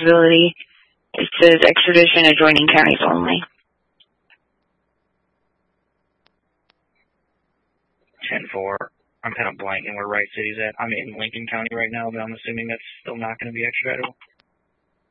possibility. It says extradition adjoining counties only. 10-4. I'm kind of blanking where Wright City's at. I'm in Lincoln County right now, but I'm assuming that's still not going to be extraditable.